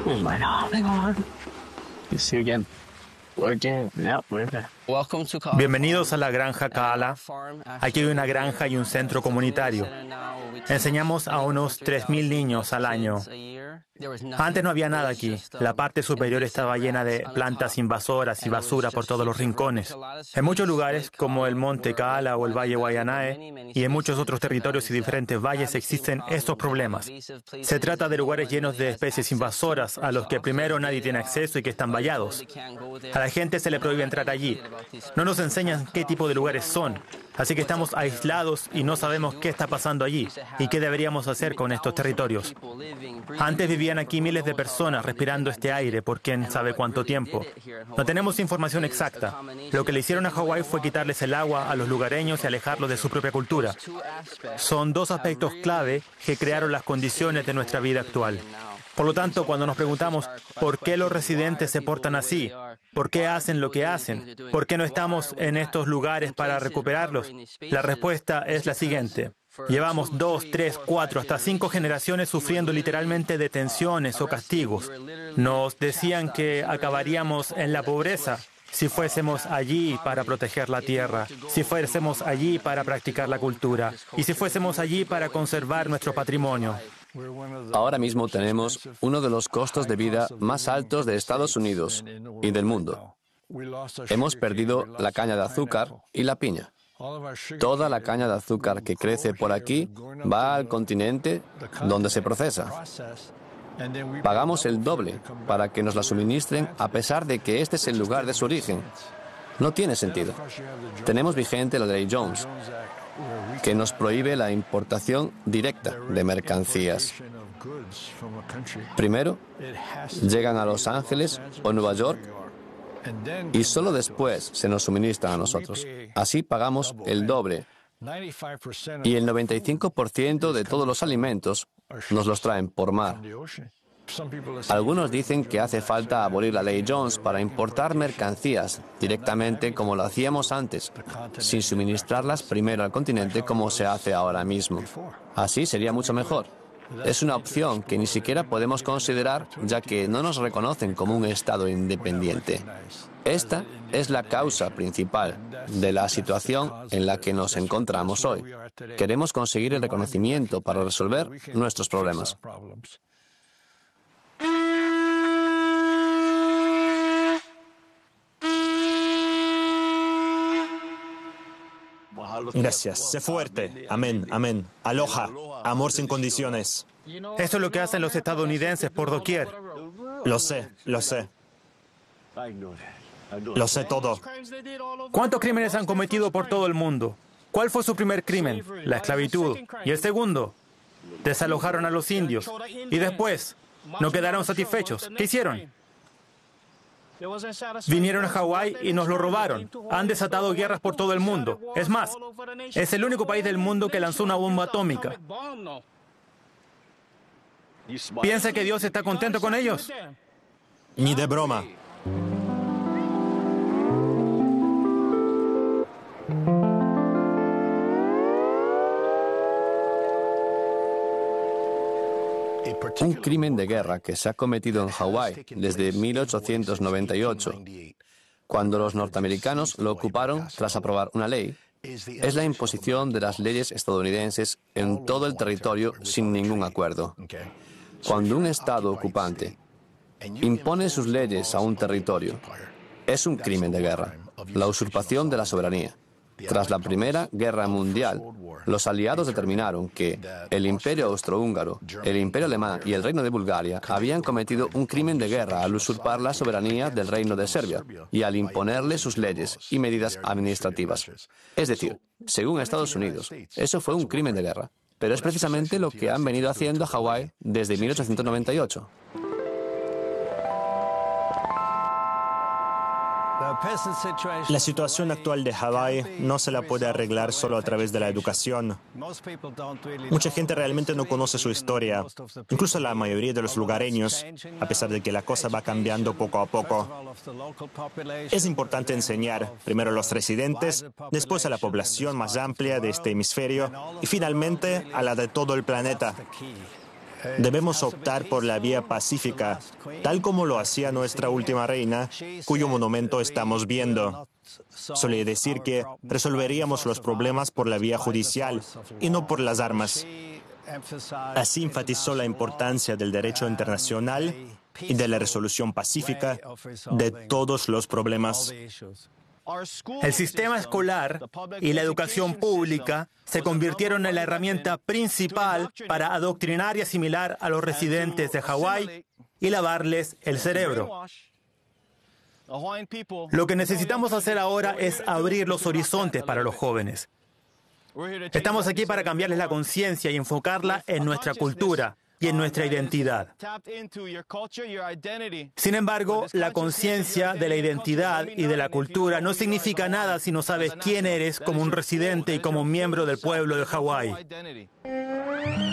Right on, hang on. You see again. Working. Yep, we're there. Bienvenidos a la granja Kaala. Aquí hay una granja y un centro comunitario. Enseñamos a unos 3.000 niños al año. Antes no había nada aquí. La parte superior estaba llena de plantas invasoras y basura por todos los rincones. En muchos lugares, como el Monte Kaala o el Valle Waianae, y en muchos otros territorios y diferentes valles existen estos problemas. Se trata de lugares llenos de especies invasoras a los que primero nadie tiene acceso y que están vallados. A la gente se le prohíbe entrar allí. No nos enseñan qué tipo de lugares son, así que estamos aislados y no sabemos qué está pasando allí y qué deberíamos hacer con estos territorios. Antes vivían aquí miles de personas respirando este aire por quién sabe cuánto tiempo. No tenemos información exacta. Lo que le hicieron a Hawái fue quitarles el agua a los lugareños y alejarlos de su propia cultura. Son dos aspectos clave que crearon las condiciones de nuestra vida actual. Por lo tanto, cuando nos preguntamos por qué los residentes se portan así, por qué hacen lo que hacen, por qué no estamos en estos lugares para recuperarlos, la respuesta es la siguiente. Llevamos 2, 3, 4, hasta 5 generaciones sufriendo literalmente detenciones o castigos. Nos decían que acabaríamos en la pobreza si fuésemos allí para proteger la tierra, si fuésemos allí para practicar la cultura y si fuésemos allí para conservar nuestro patrimonio. Ahora mismo tenemos uno de los costos de vida más altos de Estados Unidos y del mundo. Hemos perdido la caña de azúcar y la piña. Toda la caña de azúcar que crece por aquí va al continente donde se procesa. Pagamos el doble para que nos la suministren a pesar de que este es el lugar de su origen. No tiene sentido. Tenemos vigente la ley Jones, que nos prohíbe la importación directa de mercancías. Primero, llegan a Los Ángeles o Nueva York y solo después se nos suministran a nosotros. Así pagamos el doble y el 95% de todos los alimentos nos los traen por mar. Algunos dicen que hace falta abolir la ley Jones para importar mercancías directamente como lo hacíamos antes, sin suministrarlas primero al continente como se hace ahora mismo. Así sería mucho mejor. Es una opción que ni siquiera podemos considerar ya que no nos reconocen como un Estado independiente. Esta es la causa principal de la situación en la que nos encontramos hoy. Queremos conseguir el reconocimiento para resolver nuestros problemas. Gracias. Sé fuerte. Amén, amén. Aloha. Amor sin condiciones. Esto es lo que hacen los estadounidenses por doquier. Lo sé, lo sé. Lo sé todo. ¿Cuántos crímenes han cometido por todo el mundo? ¿Cuál fue su primer crimen? La esclavitud. ¿Y el segundo? Desalojaron a los indios. Y después, no quedaron satisfechos. ¿Qué hicieron? Vinieron a Hawái y nos lo robaron. Han desatado guerras por todo el mundo. Es más, es el único país del mundo que lanzó una bomba atómica. ¿Piensa que Dios está contento con ellos? Ni de broma. Un crimen de guerra que se ha cometido en Hawái desde 1898, cuando los norteamericanos lo ocuparon tras aprobar una ley, es la imposición de las leyes estadounidenses en todo el territorio sin ningún acuerdo. Cuando un Estado ocupante impone sus leyes a un territorio, es un crimen de guerra, la usurpación de la soberanía. Tras la Primera Guerra Mundial, los aliados determinaron que el Imperio Austrohúngaro, el Imperio Alemán y el Reino de Bulgaria habían cometido un crimen de guerra al usurpar la soberanía del Reino de Serbia y al imponerle sus leyes y medidas administrativas. Es decir, según Estados Unidos, eso fue un crimen de guerra. Pero es precisamente lo que han venido haciendo a Hawái desde 1898. La situación actual de Hawái no se la puede arreglar solo a través de la educación. Mucha gente realmente no conoce su historia, incluso la mayoría de los lugareños, a pesar de que la cosa va cambiando poco a poco. Es importante enseñar primero a los residentes, después a la población más amplia de este hemisferio y finalmente a la de todo el planeta. Debemos optar por la vía pacífica, tal como lo hacía nuestra última reina, cuyo monumento estamos viendo. Solía decir que resolveríamos los problemas por la vía judicial y no por las armas. Así enfatizó la importancia del derecho internacional y de la resolución pacífica de todos los problemas. El sistema escolar y la educación pública se convirtieron en la herramienta principal para adoctrinar y asimilar a los residentes de Hawái y lavarles el cerebro. Lo que necesitamos hacer ahora es abrir los horizontes para los jóvenes. Estamos aquí para cambiarles la conciencia y enfocarla en nuestra cultura y en nuestra identidad. Sin embargo, la conciencia de la identidad y de la cultura no significa nada si no sabes quién eres como un residente y como un miembro del pueblo de Hawái.